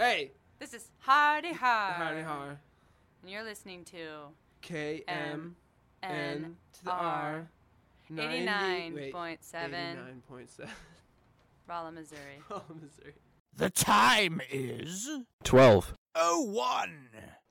Hey! This is Hardy Har. Hardy Har. And you're listening to KMN to the R. 89.7 89.7. Rolla, Missouri. Oh, Missouri. The time is 12. 01.